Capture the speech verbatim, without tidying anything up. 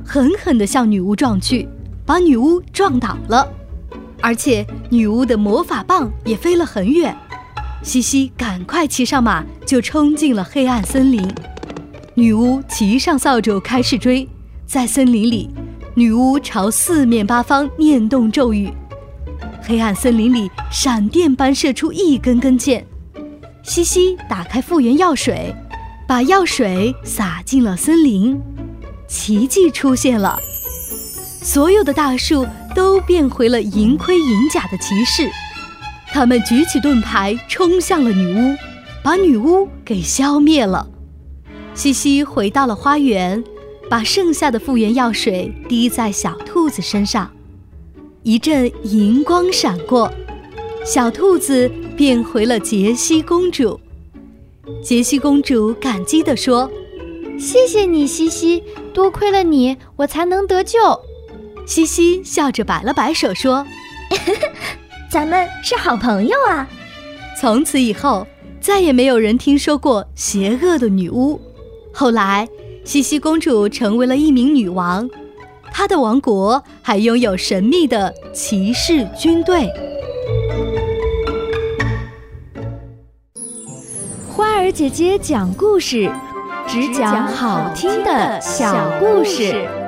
狠狠地向女巫撞去，把女巫撞倒了，而且女巫的魔法棒也飞了很远。西西赶快骑上马，就冲进了黑暗森林。女巫骑上扫帚开始追，在森林里，女巫朝四面八方念动咒语，黑暗森林里闪电般射出一根根箭。西西打开复原药水，把药水洒进了森林，奇迹出现了，所有的大树都变回了银盔银甲的骑士，他们举起盾牌冲向了女巫，把女巫给消灭了。西西回到了花园，把剩下的复原药水滴在小兔子身上，一阵银光闪过，小兔子变回了杰西公主。杰西公主感激地说： 谢谢你，西西，多亏了你，我才能得救。 西西笑着摆了摆手说： 咱们是好朋友啊。 从此以后，再也没有人听说过邪恶的女巫。后来，西西公主成为了一名女王，她的王国还拥有神秘的骑士军队。 花儿姐姐讲故事，只讲好听的小故事。